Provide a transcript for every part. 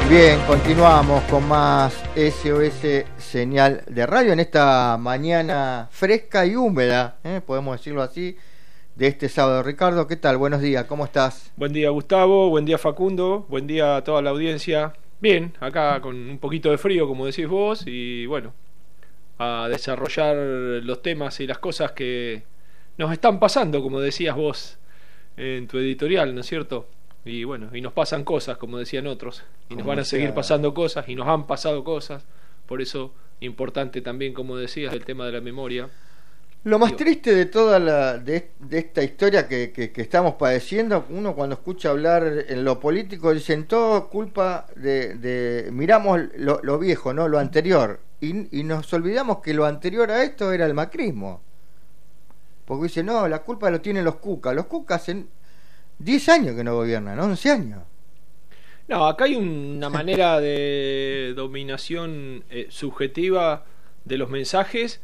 Bien, continuamos con más SOS Señal de Radio en esta mañana fresca y húmeda, podemos decirlo así, de este sábado. Ricardo, ¿qué tal? Buenos días, ¿cómo estás? Buen día, Gustavo, buen día, Facundo, buen día a toda la audiencia. Bien, acá con un poquito de frío, como decís vos, y bueno, a desarrollar los temas y las cosas que nos están pasando, como decías vos en tu editorial, ¿no es cierto? Y bueno, y nos pasan cosas, como decían otros, y nos van a seguir pasando cosas, y nos han pasado cosas. Por eso, importante también, como decías, el tema de la memoria. Lo más triste de toda de esta historia que estamos padeciendo, uno cuando escucha hablar en lo político, dicen todo culpa miramos lo viejo, ¿no? Lo anterior, y nos olvidamos que lo anterior a esto era el macrismo. Porque dicen, no, la culpa lo tienen los cucas. Los cucas hacen 10 años que no gobiernan, 11 años. No, acá hay una manera de dominación subjetiva de los mensajes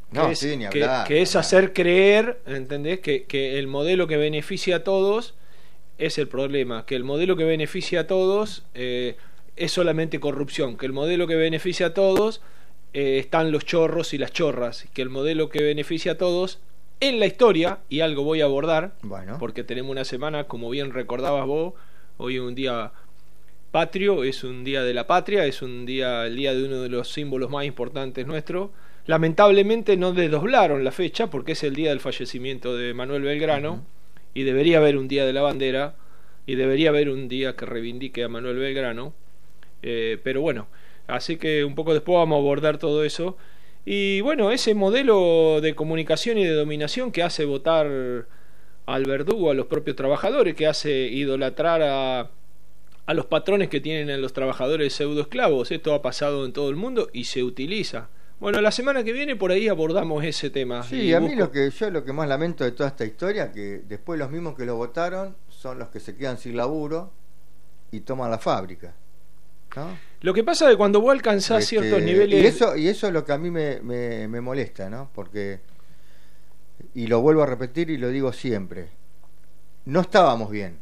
que es hacer creer, ¿entendés? Que el modelo que beneficia a todos es el problema, que el modelo que beneficia a todos es solamente corrupción, que el modelo que beneficia a todos están los chorros y las chorras, que el modelo que beneficia a todos en la historia, y algo voy a abordar, porque tenemos una semana, como bien recordabas vos, hoy es un día patrio, es un día de la patria, es el día de uno de los símbolos más importantes nuestros. Lamentablemente no desdoblaron la fecha porque es el día del fallecimiento de Manuel Belgrano, y debería haber un día de la bandera, y debería haber un día que reivindique a Manuel Belgrano, pero bueno, así que un poco después vamos a abordar todo eso. Y bueno, ese modelo de comunicación y de dominación que hace votar al verdugo, a los propios trabajadores, que hace idolatrar a los patrones que tienen a los trabajadores pseudoesclavos. Esto ha pasado en todo el mundo y se utiliza. Bueno, la semana que viene por ahí abordamos ese tema. Sí, a mí lo que más lamento de toda esta historia, que después los mismos que lo votaron son los que se quedan sin laburo y toman la fábrica, ¿no? Lo que pasa es que cuando vos alcanzás ciertos niveles... Y eso es lo que a mí me molesta, ¿no? Porque, y lo vuelvo a repetir y lo digo siempre, no estábamos bien.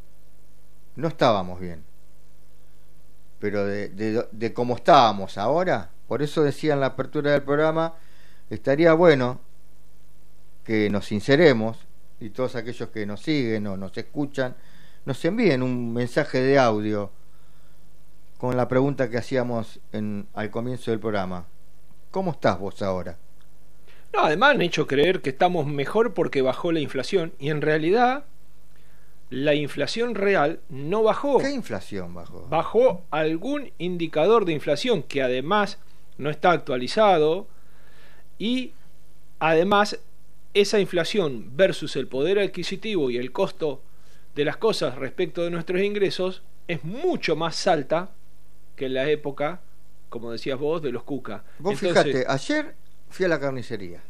Pero de cómo estábamos ahora, por eso decía en la apertura del programa, estaría bueno que nos sinceremos, y todos aquellos que nos siguen o nos escuchan, nos envíen un mensaje de audio con la pregunta que hacíamos al comienzo del programa. ¿Cómo estás vos ahora? No, además han hecho creer que estamos mejor porque bajó la inflación, y en realidad la inflación real no bajó. ¿Qué inflación bajó? Bajó algún indicador de inflación que además no está actualizado, y además esa inflación versus el poder adquisitivo y el costo de las cosas respecto de nuestros ingresos es mucho más alta que en la época, como decías vos, de los cuca. Vos fíjate, ayer fui a la carnicería.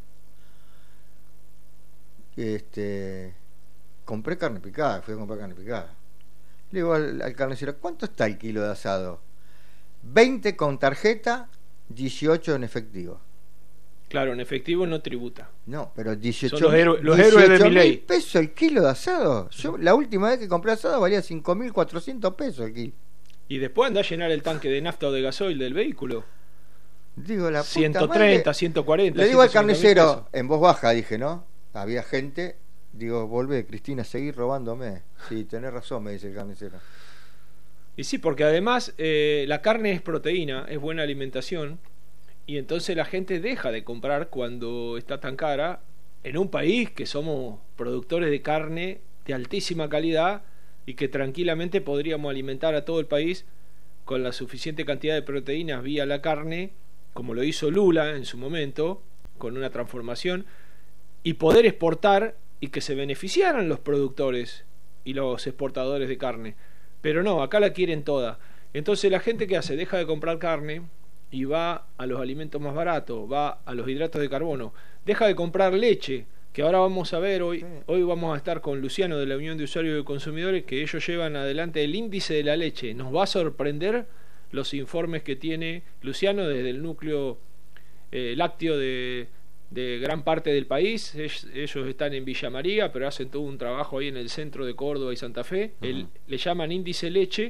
Compré carne picada, fui a comprar carne picada. Le digo al carnicero, ¿cuánto está el kilo de asado? 20 con tarjeta, 18 en efectivo. Claro, en efectivo no tributa. No, pero 18 son los héroes de mi ley. ¿$18,000 el kilo de asado? Yo la última vez que compré asado valía 5.400 pesos el kilo. Y después andá a llenar el tanque de nafta o de gasoil del vehículo. Digo, la puta 130, madre. 140. Le digo al carnicero, en voz baja dije, ¿no? Había gente, digo, volvé, Cristina, seguí robándome. Sí, tenés razón, me dice el carnicero. Y sí, porque además la carne es proteína, es buena alimentación, y entonces la gente deja de comprar cuando está tan cara en un país que somos productores de carne de altísima calidad y que tranquilamente podríamos alimentar a todo el país con la suficiente cantidad de proteínas vía la carne, como lo hizo Lula en su momento, con una transformación, y poder exportar y que se beneficiaran los productores y los exportadores de carne. Pero no, acá la quieren toda. Entonces la gente que hace, deja de comprar carne y va a los alimentos más baratos, va a los hidratos de carbono, deja de comprar leche, que ahora vamos a ver, hoy vamos a estar con Luciano de la Unión de Usuarios y Consumidores, que ellos llevan adelante el índice de la leche. Nos va a sorprender los informes que tiene Luciano desde el núcleo lácteo de gran parte del país. Ellos están en Villa María, pero hacen todo un trabajo ahí en el centro de Córdoba y Santa Fe. Le llaman índice leche,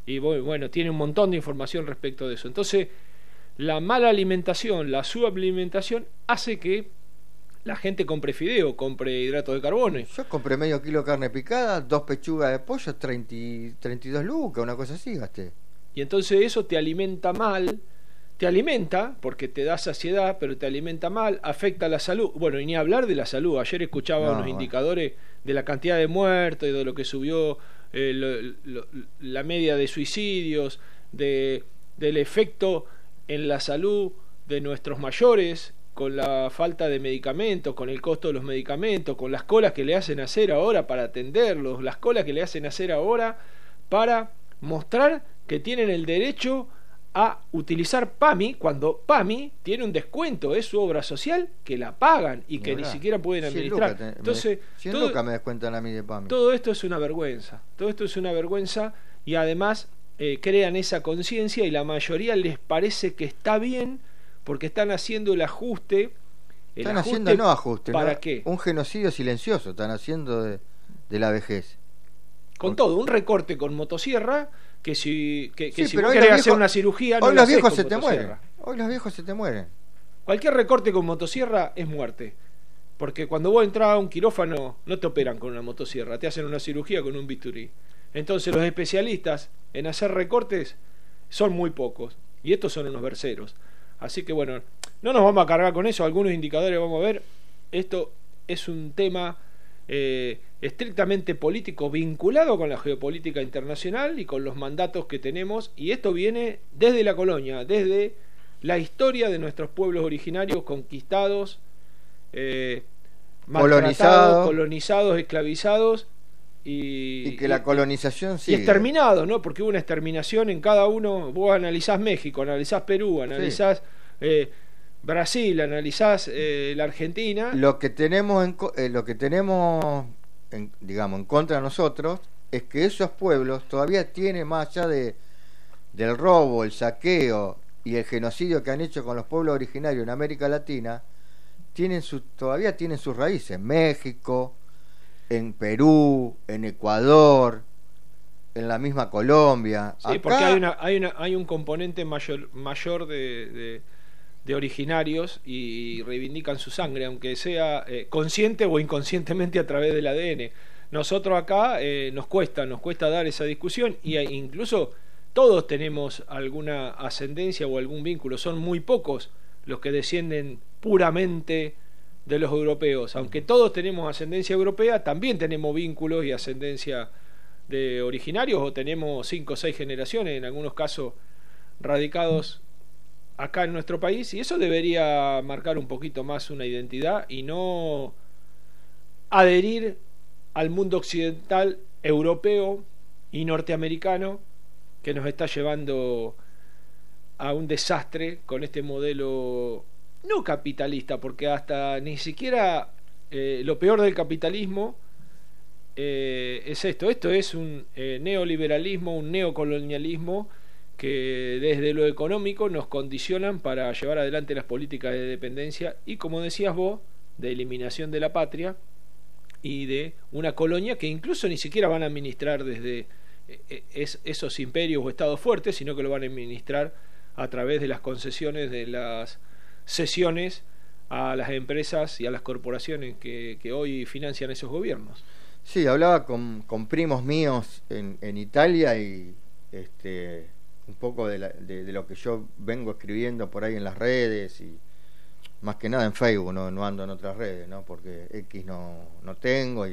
Y bueno, tiene un montón de información respecto de eso. Entonces, la mala alimentación, la subalimentación, hace que la gente compre fideo, compre hidratos de carbono. Yo compré medio kilo de carne picada, 2 pechugas de pollo, 32 lucas, una cosa así gasté. Y entonces eso te alimenta mal, te alimenta porque te da saciedad, pero te alimenta mal, afecta la salud. Bueno, y ni hablar de la salud. Ayer escuchaba unos indicadores de la cantidad de muertos y de lo que subió la media de suicidios, del efecto en la salud de nuestros mayores, con la falta de medicamentos, con el costo de los medicamentos, con las colas que le hacen hacer ahora para atenderlos, las colas que le hacen hacer ahora para mostrar que tienen el derecho a utilizar PAMI, cuando PAMI tiene un descuento, es su obra social, que la pagan y que ni siquiera pueden administrar. Entonces, 100 lucas me descuentan a mí de PAMI. Todo esto es una vergüenza, y además crean esa conciencia y la mayoría les parece que está bien porque están haciendo el ajuste. Están haciendo no ajuste, ¿para ¿no? qué? Un genocidio silencioso están haciendo de la vejez. Con todo, un recorte con motosierra, que si vos querés hacer una cirugía, no hoy la los viejos haces se con te mueren. motosierra. Hoy los viejos se te mueren. Cualquier recorte con motosierra es muerte. Porque cuando vos entras a un quirófano, no te operan con una motosierra, te hacen una cirugía con un bisturí. Entonces los especialistas en hacer recortes son muy pocos. Y estos son unos berceros. Así que bueno, no nos vamos a cargar con eso. Algunos indicadores vamos a ver. Esto es un tema estrictamente político, vinculado con la geopolítica internacional y con los mandatos que tenemos, y esto viene desde la colonia, desde la historia de nuestros pueblos originarios conquistados, colonizados, esclavizados y que la colonización sigue. Y exterminados, ¿no? Porque hubo una exterminación en cada uno. Vos analizás México, analizás Perú, analizás Brasil, analizás la Argentina. Lo que tenemos en contra de nosotros es que esos pueblos todavía tienen, más allá del robo, el saqueo y el genocidio que han hecho con los pueblos originarios en América Latina, todavía tienen sus raíces en México, en Perú, en Ecuador, en la misma Colombia. Sí, acá, porque hay un componente mayor de originarios y reivindican su sangre, aunque sea consciente o inconscientemente a través del ADN. Nosotros acá nos cuesta dar esa discusión, y incluso todos tenemos alguna ascendencia o algún vínculo. Son muy pocos los que descienden puramente de los europeos. Aunque todos tenemos ascendencia europea, también tenemos vínculos y ascendencia de originarios, o tenemos 5 o 6 generaciones, en algunos casos radicados acá en nuestro país, y eso debería marcar un poquito más una identidad y no adherir al mundo occidental, europeo y norteamericano, que nos está llevando a un desastre con este modelo no capitalista, porque hasta ni siquiera lo peor del capitalismo es esto es un neoliberalismo, un neocolonialismo que desde lo económico nos condicionan para llevar adelante las políticas de dependencia y, como decías vos, de eliminación de la patria y de una colonia que incluso ni siquiera van a administrar desde esos imperios o estados fuertes, sino que lo van a administrar a través de las concesiones, de las cesiones a las empresas y a las corporaciones que hoy financian esos gobiernos. Sí, hablaba con primos míos en Italia y un poco de lo que yo vengo escribiendo por ahí en las redes, y más que nada en Facebook, no ando en otras redes, ¿no? Porque X no tengo,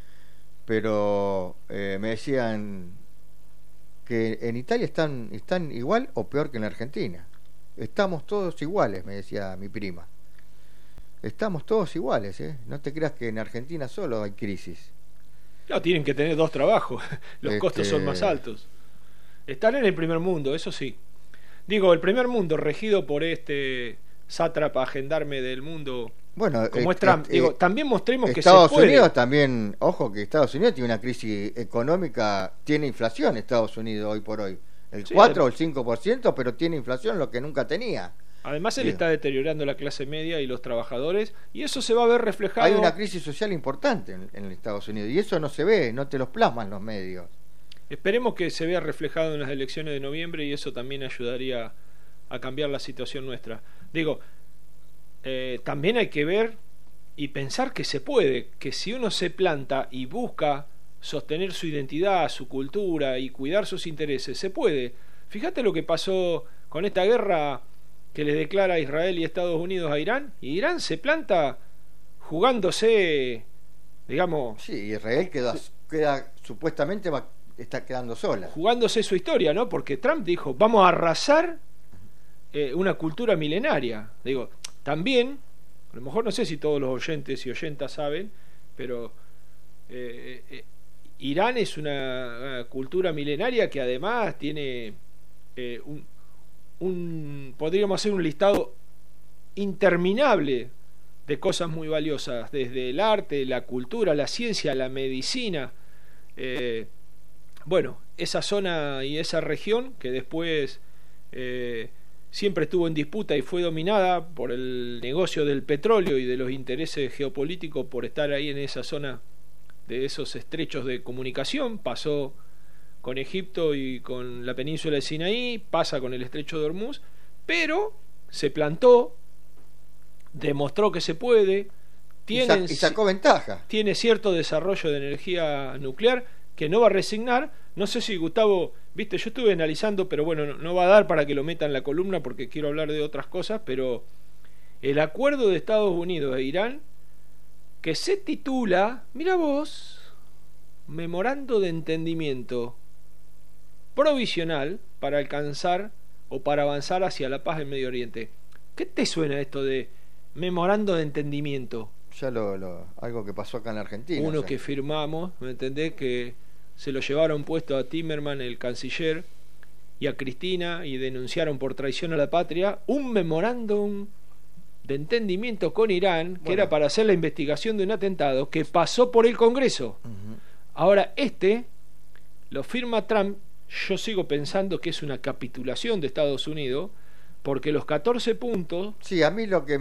pero me decían que en Italia están igual o peor que en la Argentina. Estamos todos iguales, me decía mi prima. Estamos todos iguales, ¿eh? No te creas que en Argentina solo hay crisis. No, tienen que tener 2 trabajos, los costos son más altos. Están en el primer mundo, eso sí. Digo, el primer mundo regido por este sátrapa gendarme del mundo, bueno, como es Trump. Digo, también mostremos que Estados se puede. Unidos también, ojo que Estados Unidos tiene una crisis económica, tiene inflación Estados Unidos hoy por hoy. El 4 o el 5%, pero tiene inflación, lo que nunca tenía. Además, él está deteriorando la clase media y los trabajadores, y eso se va a ver reflejado. Hay una crisis social importante en Estados Unidos, y eso no se ve, no te los plasman los medios. esperemos que se vea reflejado en las elecciones de noviembre y eso también ayudaría a cambiar la situación nuestra. Digo, también hay que ver y pensar que se puede, que si uno se planta y busca sostener su identidad, su cultura y cuidar sus intereses, se puede. Fíjate lo que pasó con esta guerra que le declara Israel y Estados Unidos a Irán, y Irán se planta jugándose, digamos... Sí, Israel queda supuestamente está quedando sola. Jugándose su historia, ¿no? Porque Trump dijo, vamos a arrasar una cultura milenaria. Digo, también, a lo mejor no sé si todos los oyentes y oyentas saben, pero Irán es una cultura milenaria que además tiene podríamos hacer un listado interminable de cosas muy valiosas, desde el arte, la cultura, la ciencia, la medicina. Bueno, esa zona y esa región que después siempre estuvo en disputa y fue dominada por el negocio del petróleo y de los intereses geopolíticos por estar ahí en esa zona de esos estrechos de comunicación. Pasó con Egipto y con la península de Sinaí, pasa con el estrecho de Hormuz, pero se plantó, demostró que se puede, y sacó ventaja. Tiene cierto desarrollo de energía nuclear que no va a resignar. No sé si Gustavo, viste, yo estuve analizando, pero bueno, no va a dar para que lo meta en la columna porque quiero hablar de otras cosas, pero el acuerdo de Estados Unidos e Irán, que se titula, mira vos, Memorando de Entendimiento Provisional para alcanzar o para avanzar hacia la paz en Medio Oriente. ¿Qué te suena esto de Memorando de Entendimiento? Ya algo que pasó acá en Argentina. Uno que firmamos, ¿me entendés? Que se lo llevaron puesto a Timerman, el canciller, y a Cristina, y denunciaron por traición a la patria un memorándum de entendimiento con Irán, que era para hacer la investigación de un atentado que pasó por el Congreso. Ahora lo firma Trump. Yo sigo pensando que es una capitulación de Estados Unidos, porque los 14 puntos... Sí, a mí lo que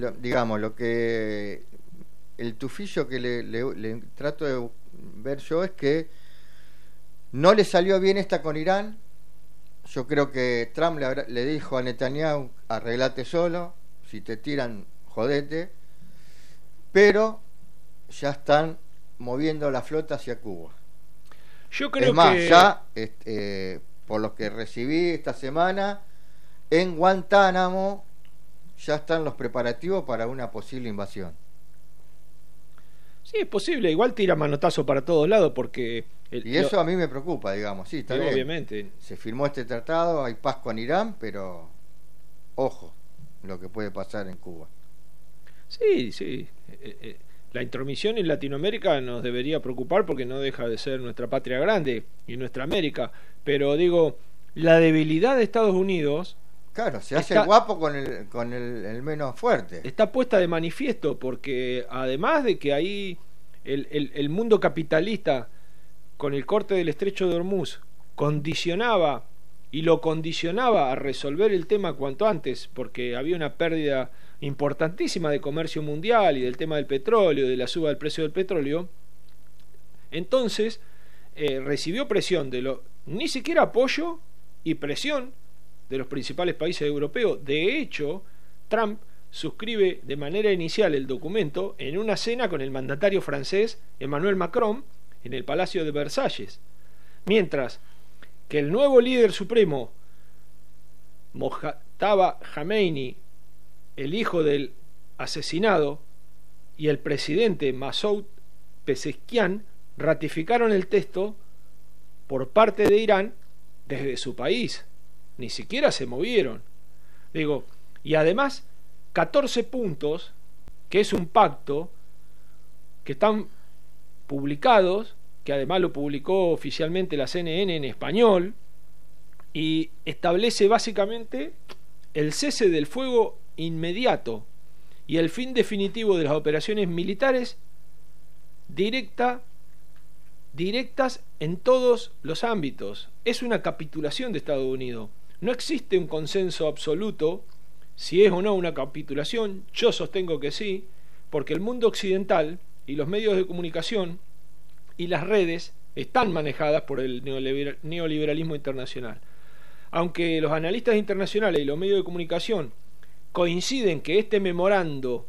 el tufillo que le trato de ver yo es que no le salió bien esta con Irán. Yo creo que Trump le dijo a Netanyahu, arreglate solo, si te tiran, jodete, pero ya están moviendo la flota hacia Cuba. Yo creo ya por lo que recibí esta semana, en Guantánamo ya están los preparativos para una posible invasión. Sí, es posible, igual tira manotazo para todos lados porque... Y eso a mí me preocupa, digamos, sí, está bien. Obviamente. Se firmó este tratado, hay paz con Irán, pero ojo lo que puede pasar en Cuba. Sí. La intromisión en Latinoamérica nos debería preocupar porque no deja de ser nuestra patria grande y nuestra América. Pero digo, la debilidad de Estados Unidos... Claro, se hace guapo con el menos fuerte. Está puesta de manifiesto porque además de que ahí el mundo capitalista con el corte del estrecho de Hormuz condicionaba a resolver el tema cuanto antes, porque había una pérdida importantísima de comercio mundial y del tema del petróleo, de la suba del precio del petróleo. Entonces recibió presión ni siquiera apoyo y presión de los principales países europeos. De hecho, Trump suscribe de manera inicial el documento en una cena con el mandatario francés Emmanuel Macron en el Palacio de Versalles, mientras que el nuevo líder supremo Mojtaba Khomeini, el hijo del asesinado, y el presidente Masoud Pezeshkian ratificaron el texto por parte de Irán desde su país. Ni siquiera se movieron. Digo, y además 14 puntos, que es un pacto, que están publicados, que además lo publicó oficialmente la CNN en español, y establece básicamente el cese del fuego inmediato y el fin definitivo de las operaciones militares directas en todos los ámbitos. Es una capitulación de Estados Unidos. No existe un consenso absoluto si es o no una capitulación. Yo sostengo que sí, porque el mundo occidental y los medios de comunicación y las redes están manejadas por el neoliberalismo internacional. Aunque los analistas internacionales y los medios de comunicación coinciden que este memorando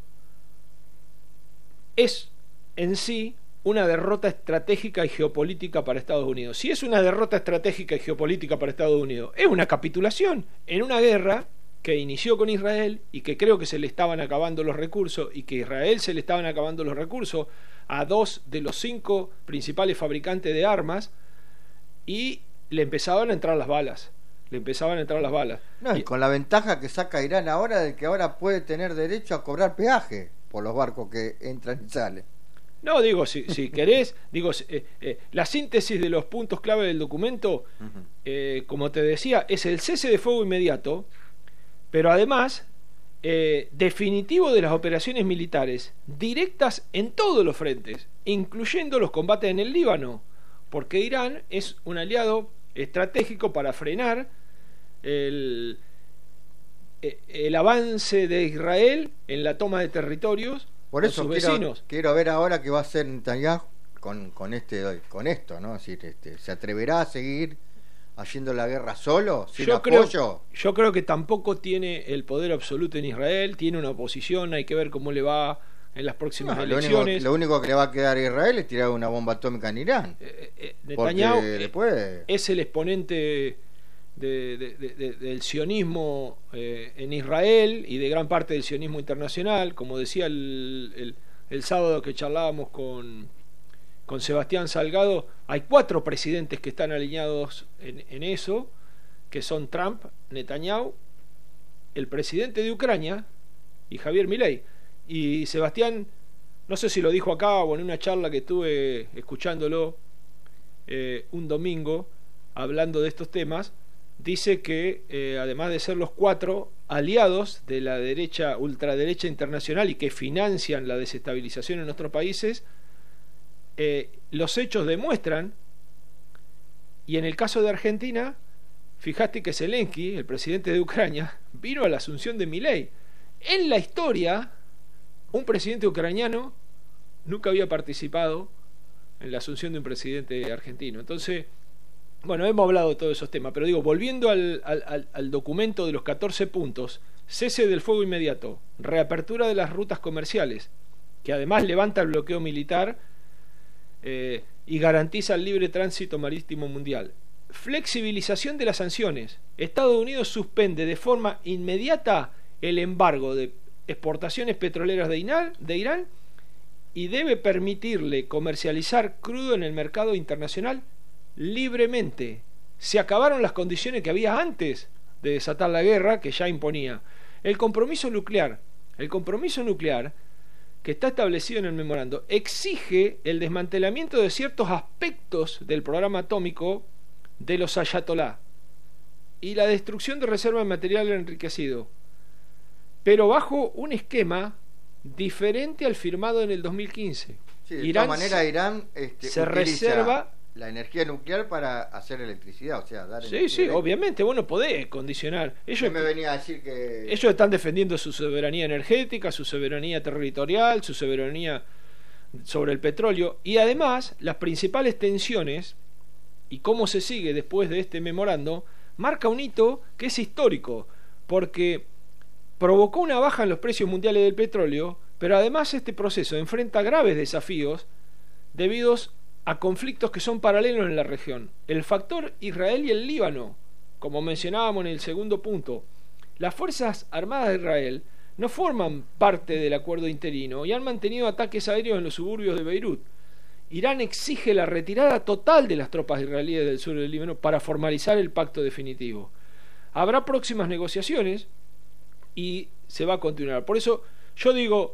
es en sí una derrota estratégica y geopolítica para Estados Unidos. Si es una derrota estratégica y geopolítica para Estados Unidos, es una capitulación en una guerra que inició con Israel y que creo que se le estaban acabando los recursos, y que a Israel se le estaban acabando los recursos a 2 de los 5 principales fabricantes de armas, y le empezaban a entrar las balas. No, y con la ventaja que saca Irán ahora de que ahora puede tener derecho a cobrar peaje por los barcos que entran y salen. No, digo, si querés, digo, la síntesis de los puntos clave del documento, como te decía, es el cese de fuego inmediato, pero además definitivo de las operaciones militares directas en todos los frentes, incluyendo los combates en el Líbano, porque Irán es un aliado estratégico para frenar el avance de Israel en la toma de territorios. Por eso quiero ver ahora qué va a hacer Netanyahu con esto, ¿no? Es decir, ¿se atreverá a seguir haciendo la guerra solo, sin apoyo? Yo creo que tampoco tiene el poder absoluto en Israel, tiene una oposición, hay que ver cómo le va en las próximas elecciones. Lo único que le va a quedar a Israel es tirar una bomba atómica en Irán. Netanyahu es el exponente del sionismo en Israel y de gran parte del sionismo internacional. Como decía el sábado que charlábamos con Sebastián Salgado, hay 4 presidentes que están alineados en eso, que son Trump, Netanyahu, el presidente de Ucrania y Javier Milei. Y Sebastián, no sé si lo dijo acá o en una charla que estuve escuchándolo un domingo hablando de estos temas, dice que además de ser los 4 aliados de la derecha, ultraderecha internacional y que financian la desestabilización en nuestros países, los hechos demuestran, y en el caso de Argentina, fíjate que Zelensky, el presidente de Ucrania, vino a la asunción de Milei. En la historia, un presidente ucraniano nunca había participado en la asunción de un presidente argentino. Entonces, bueno, hemos hablado de todos esos temas, pero digo, volviendo al documento de los 14 puntos: cese del fuego inmediato, reapertura de las rutas comerciales, que además levanta el bloqueo militar y garantiza el libre tránsito marítimo mundial, flexibilización de las sanciones. Estados Unidos suspende de forma inmediata el embargo de exportaciones petroleras de Irán y debe permitirle comercializar crudo en el mercado internacional libremente. Se acabaron las condiciones que había antes de desatar la guerra, que ya imponía el compromiso nuclear que está establecido en el memorando. Exige el desmantelamiento de ciertos aspectos del programa atómico de los ayatolá y la destrucción de reservas de material enriquecido, pero bajo un esquema diferente al firmado en el 2015. Sí, de todas maneras, Irán se reserva la energía nuclear para hacer electricidad, o sea, dar energía. Sí, obviamente, bueno, podés condicionar. Ellos me venía a decir que ellos están defendiendo su soberanía energética, su soberanía territorial, su soberanía sobre el petróleo, y además las principales tensiones y cómo se sigue después de este memorando marca un hito que es histórico, porque provocó una baja en los precios mundiales del petróleo, pero además este proceso enfrenta graves desafíos debidos a conflictos que son paralelos en la región. El factor Israel y el Líbano, como mencionábamos en el segundo punto. Las Fuerzas Armadas de Israel no forman parte del acuerdo interino y han mantenido ataques aéreos en los suburbios de Beirut. Irán exige la retirada total de las tropas israelíes del sur del Líbano para formalizar el pacto definitivo. Habrá próximas negociaciones y se va a continuar. Por eso yo digo,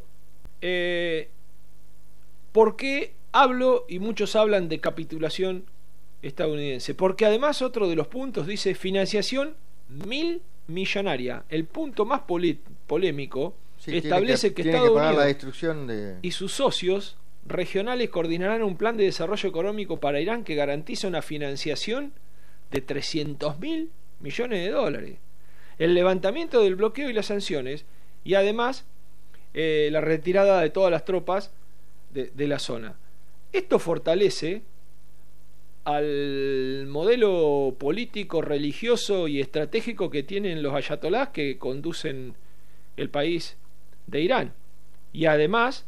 ¿por qué hablo y muchos hablan de capitulación estadounidense? Porque además otro de los puntos dice financiación millonaria. El punto más polémico establece que Estados Unidos la destrucción y sus socios regionales coordinarán un plan de desarrollo económico para Irán que garantiza una financiación de $300.000 millones. El levantamiento del bloqueo y las sanciones, y además la retirada de todas las tropas de la zona. Esto fortalece al modelo político, religioso y estratégico que tienen los ayatolás que conducen el país de Irán. Y además,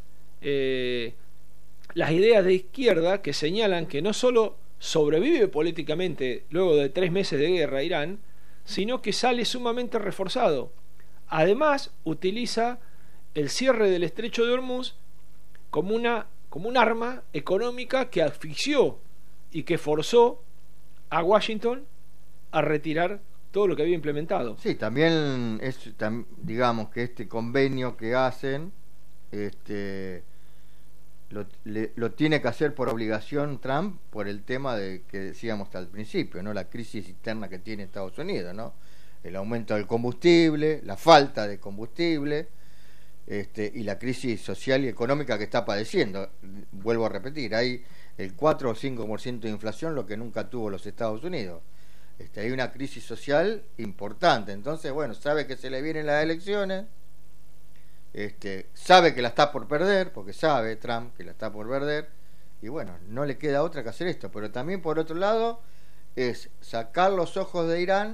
las ideas de izquierda que señalan que no solo sobrevive políticamente luego de 3 meses de guerra Irán, sino que sale sumamente reforzado. Además, utiliza el cierre del estrecho de Hormuz como un arma económica que asfixió y que forzó a Washington a retirar todo lo que había implementado. Sí, también digamos que este convenio que hacen lo tiene que hacer por obligación Trump por el tema de que decíamos hasta el principio, ¿no? La crisis interna que tiene Estados Unidos, ¿no? El aumento del combustible, la falta de combustible, y la crisis social y económica que está padeciendo. Vuelvo a repetir, hay el 4 o 5% de inflación, lo que nunca tuvo los Estados Unidos. Hay una crisis social importante. Entonces, bueno, sabe que se le vienen las elecciones, sabe que la está por perder, porque sabe Trump que la está por perder, y bueno, no le queda otra que hacer esto. Pero también, por otro lado, es sacar los ojos de Irán,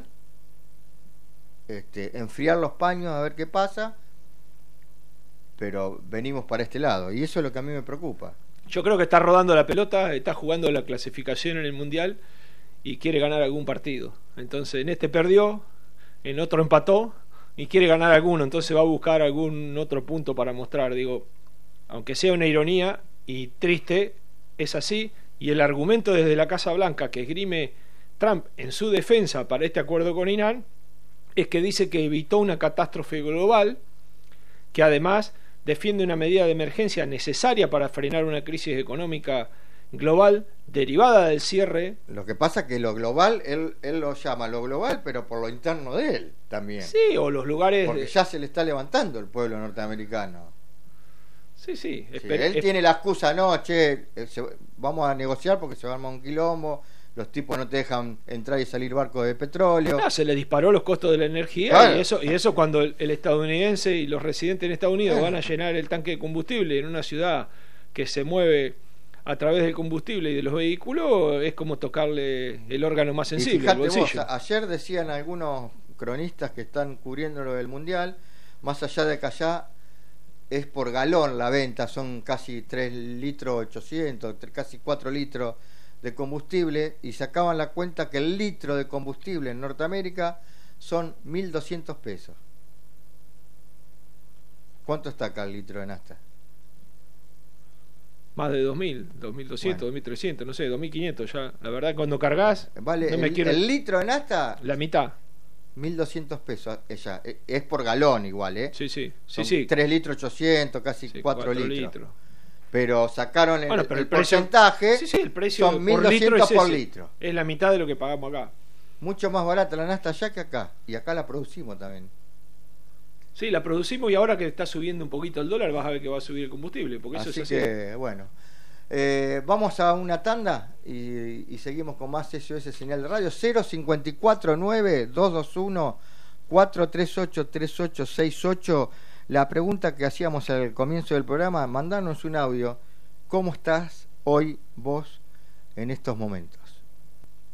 enfriar los paños a ver qué pasa, pero venimos para este lado, y eso es lo que a mí me preocupa. Yo creo que está rodando la pelota, está jugando la clasificación en el Mundial y quiere ganar algún partido. Entonces, en este perdió, en otro empató y quiere ganar alguno, entonces va a buscar algún otro punto para mostrar. Digo, aunque sea una ironía y triste, es así, y el argumento desde la Casa Blanca que esgrime Trump en su defensa para este acuerdo con Irán es que dice que evitó una catástrofe global, que además defiende una medida de emergencia necesaria para frenar una crisis económica global derivada del cierre. Lo que pasa es que lo global, él lo llama lo global, pero por lo interno de él también. Sí, o los lugares... Porque ya se le está levantando el pueblo norteamericano. Sí. Él tiene la excusa, no, vamos a negociar porque se va a armar un quilombo, los tipos no te dejan entrar y salir barcos de petróleo. No, se le disparó los costos de la energía, claro. y eso cuando el estadounidense y los residentes en Estados Unidos van a llenar el tanque de combustible en una ciudad que se mueve a través del combustible y de los vehículos, es como tocarle el órgano más sensible, fíjate el bolsillo. Vos, ayer decían algunos cronistas que están cubriendo lo del Mundial, más allá de que allá es por galón la venta, son casi 3 litros 800, casi 4 litros de combustible, y sacaban la cuenta que el litro de combustible en Norteamérica son 1.200 pesos. ¿Cuánto está acá el litro de nafta? Más de 2.000, 2.200, bueno. 2.300, no sé, 2.500 ya. La verdad, cuando cargas, vale, no el litro de nafta, la mitad. 1.200 pesos ella, es por galón igual, ¿eh? Sí. Son 3 litros 800, casi 4 litros. Pero sacaron el porcentaje, el precio son 1.200 por litro. Es la mitad de lo que pagamos acá. Mucho más barata la nafta allá que acá, y acá la producimos también. Sí, la producimos, y ahora que está subiendo un poquito el dólar vas a ver que va a subir el combustible, porque así eso es así. Que, bueno, vamos a una tanda y seguimos con más SOS Señal de Radio. 054-9-221-438-3868. La pregunta que hacíamos al comienzo del programa, mandanos un audio. ¿Cómo estás hoy vos en estos momentos?